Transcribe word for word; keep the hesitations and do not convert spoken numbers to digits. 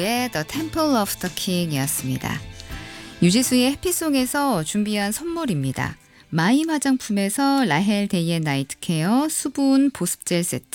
의 The Temple of the King 이었습니다. 유지수의 해피송에서 준비한 선물입니다. 마임 화장품에서 라헬 데이 앤 나이트 케어 수분 보습젤 세트,